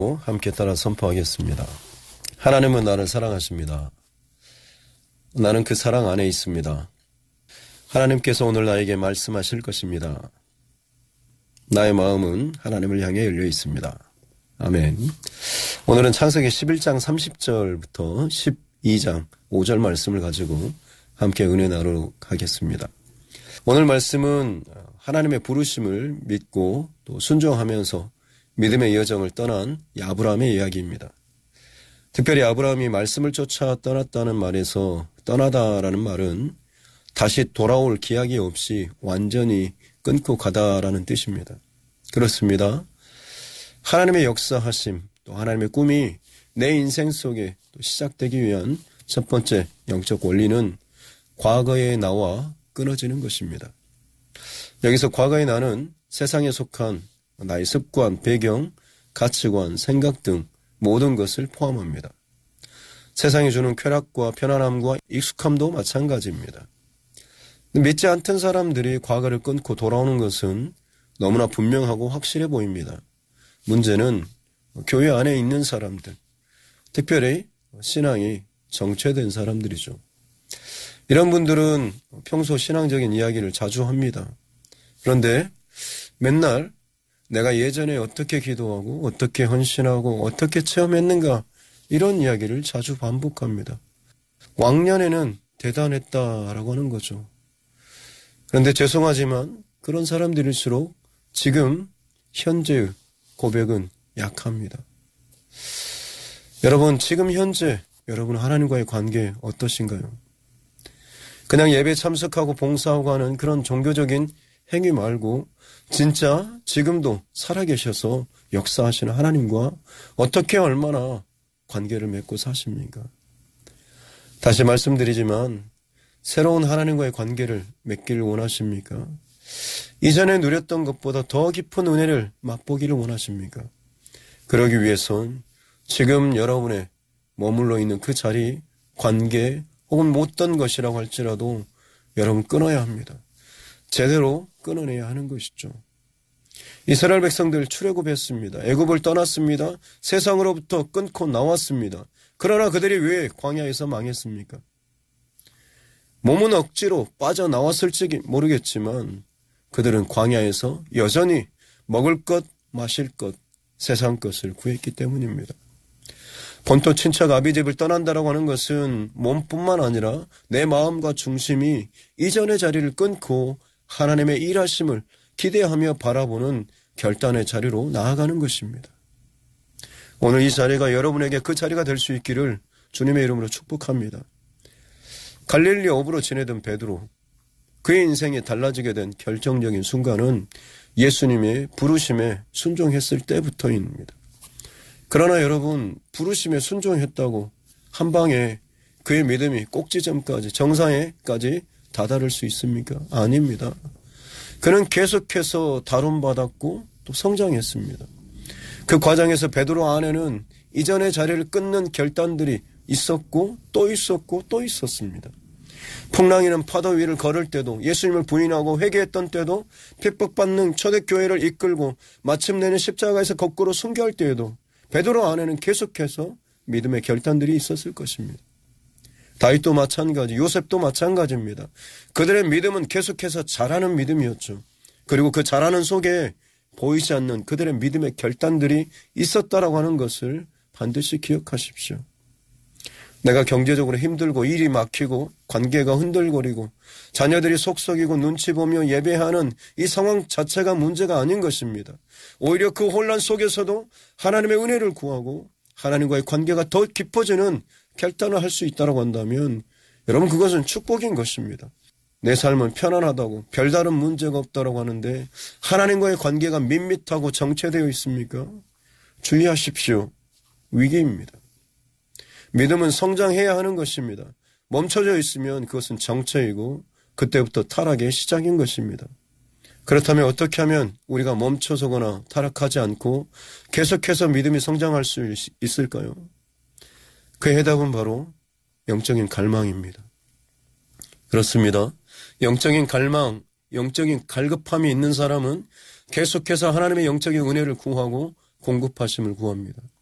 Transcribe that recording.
함께 따라 선포하겠습니다. 하나님은 나를 사랑하십니다. 나는 그 사랑 안에 있습니다. 하나님께서 오늘 나에게 말씀하실 것입니다. 나의 마음은 하나님을 향해 열려 있습니다. 아멘. 오늘은 창세기 11장 30절부터 12장 5절 말씀을 가지고 함께 은혜 나누도록 하겠습니다. 오늘 말씀은 하나님의 부르심을 믿고 또 순종하면서 믿음의 여정을 떠난 아브라함의 이야기입니다. 특별히 아브라함이 말씀을 쫓아 떠났다는 말에서 떠나다라는 말은 다시 돌아올 기약이 없이 완전히 끊고 가다라는 뜻입니다. 그렇습니다. 하나님의 역사하심, 또 하나님의 꿈이 내 인생 속에 또 시작되기 위한 첫 번째 영적 원리는 과거의 나와 끊어지는 것입니다. 여기서 과거의 나는 세상에 속한 나의 습관, 배경, 가치관, 생각 등 모든 것을 포함합니다. 세상이 주는 쾌락과 편안함과 익숙함도 마찬가지입니다. 믿지 않던 사람들이 과거를 끊고 돌아오는 것은 너무나 분명하고 확실해 보입니다. 문제는 교회 안에 있는 사람들, 특별히 신앙이 정체된 사람들이죠. 이런 분들은 평소 신앙적인 이야기를 자주 합니다. 그런데 맨날 내가 예전에 어떻게 기도하고 어떻게 헌신하고 어떻게 체험했는가 이런 이야기를 자주 반복합니다. 왕년에는 대단했다라고 하는 거죠. 그런데 죄송하지만 그런 사람들일수록 지금 현재의 고백은 약합니다. 여러분, 지금 현재 여러분 하나님과의 관계 어떠신가요? 그냥 예배 참석하고 봉사하고 하는 그런 종교적인 행위 말고 진짜 지금도 살아계셔서 역사하시는 하나님과 어떻게 얼마나 관계를 맺고 사십니까? 다시 말씀드리지만 새로운 하나님과의 관계를 맺기를 원하십니까? 이전에 누렸던 것보다 더 깊은 은혜를 맛보기를 원하십니까? 그러기 위해선 지금 여러분의 머물러 있는 그 자리, 관계 혹은 못된 것이라고 할지라도 여러분 끊어야 합니다. 제대로 끊어내야 하는 것이죠. 이스라엘 백성들 출애굽했습니다. 애굽을 떠났습니다. 세상으로부터 끊고 나왔습니다. 그러나 그들이 왜 광야에서 망했습니까? 몸은 억지로 빠져나왔을지 모르겠지만 그들은 광야에서 여전히 먹을 것, 마실 것, 세상 것을 구했기 때문입니다. 본토 친척 아비집을 떠난다라고 하는 것은 몸뿐만 아니라 내 마음과 중심이 이전의 자리를 끊고 하나님의 일하심을 기대하며 바라보는 결단의 자리로 나아가는 것입니다. 오늘 이 자리가 여러분에게 그 자리가 될 수 있기를 주님의 이름으로 축복합니다. 갈릴리 어부로 지내던 베드로, 그의 인생이 달라지게 된 결정적인 순간은 예수님의 부르심에 순종했을 때부터입니다. 그러나 여러분, 부르심에 순종했다고 한 방에 그의 믿음이 꼭지점까지, 정상에까지 다다를 수 있습니까? 아닙니다. 그는 계속해서 다룬받았고 또 성장했습니다. 그 과정에서 베드로 안에는 이전의 자리를 끊는 결단들이 있었고 또 있었고 또 있었습니다. 풍랑이는 파도 위를 걸을 때도, 예수님을 부인하고 회개했던 때도, 핍박받는 초대교회를 이끌고 마침내는 십자가에서 거꾸로 순교할 때에도 베드로 안에는 계속해서 믿음의 결단들이 있었을 것입니다. 다윗도 마찬가지, 요셉도 마찬가지입니다. 그들의 믿음은 계속해서 자라는 믿음이었죠. 그리고 그 자라는 속에 보이지 않는 그들의 믿음의 결단들이 있었다라고 하는 것을 반드시 기억하십시오. 내가 경제적으로 힘들고 일이 막히고 관계가 흔들거리고 자녀들이 속썩이고 눈치 보며 예배하는 이 상황 자체가 문제가 아닌 것입니다. 오히려 그 혼란 속에서도 하나님의 은혜를 구하고 하나님과의 관계가 더 깊어지는 결단을 할 수 있다고 한다면 여러분, 그것은 축복인 것입니다. 내 삶은 편안하다고 별다른 문제가 없다고 하는데 하나님과의 관계가 밋밋하고 정체되어 있습니까? 주의하십시오. 위기입니다. 믿음은 성장해야 하는 것입니다. 멈춰져 있으면 그것은 정체이고 그때부터 타락의 시작인 것입니다. 그렇다면 어떻게 하면 우리가 멈춰서거나 타락하지 않고 계속해서 믿음이 성장할 수 있을까요? 그 해답은 바로 영적인 갈망입니다. 그렇습니다. 영적인 갈망, 영적인 갈급함이 있는 사람은 계속해서 하나님의 영적인 은혜를 구하고 공급하심을 구합니다.